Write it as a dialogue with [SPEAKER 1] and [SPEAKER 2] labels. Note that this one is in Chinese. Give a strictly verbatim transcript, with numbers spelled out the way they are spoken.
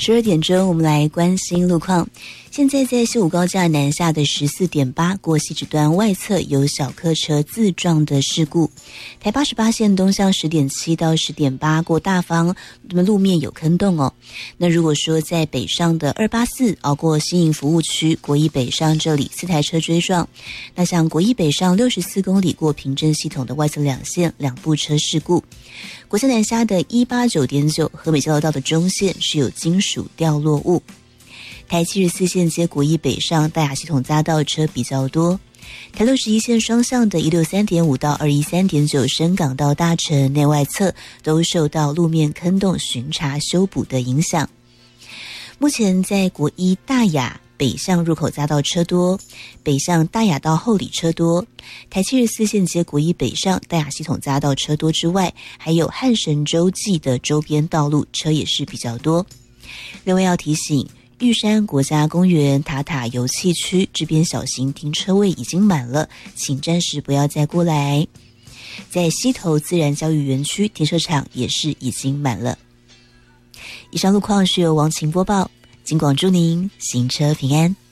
[SPEAKER 1] 十二点钟，我们来关心路况。现在在西武高架南下的十四点八过汐止段外侧有小客车自撞的事故。台八十八线东向十点七到十点八过大方，那么路面有坑洞哦。那如果说在北上的二八四熬过新营服务区国一北上这里四台车追撞，那像国一北上六十四公里过平镇系统的外侧两线两部车事故。国三南下的一八九点九和美交流道的中线是有金属掉落物。台七十四线接国一北上大雅系统匝道车比较多。台六十一线双向的一六三点五到二一三点九深港到大城内外侧都受到路面坑洞巡查修补的影响。目前在国一大雅北向入口匝道车多，北向大雅到后里车多。台七十四线接国一北上大雅系统匝道车多之外，还有汉神洲际的周边道路车也是比较多。另外要提醒，玉山国家公园塔塔油气区这边小型停车位已经满了，请暂时不要再过来。在溪头自然教育园区停车场也是已经满了。以上路况是由王晴播报，金广祝您行车平安。